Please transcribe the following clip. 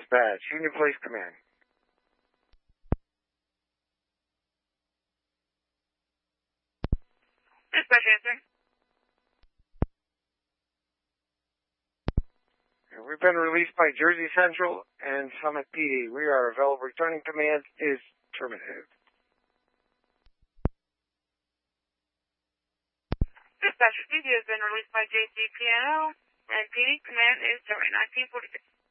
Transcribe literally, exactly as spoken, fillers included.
Dispatch. Union Police Command. Dispatch answer. We've been released by Jersey Central and Summit P D. We are available. Returning command is terminated. Dispatch P D has been released by J C Piano and P D command is terminated. nineteen forty-six.